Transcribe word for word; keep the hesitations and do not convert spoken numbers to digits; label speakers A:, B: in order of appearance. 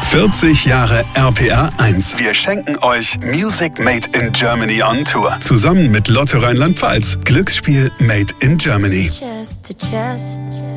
A: vierzig Jahre R P R eins. Wir schenken euch Music Made in Germany on Tour. Zusammen mit Lotto Rheinland-Pfalz. Glücksspiel Made in Germany.
B: Chest to chest.